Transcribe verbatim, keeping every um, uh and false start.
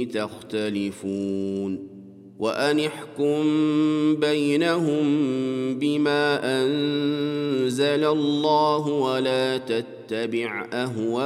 تختلفون وأن احكم بينهم بما أنزل الله ولا تتبع أهواءهم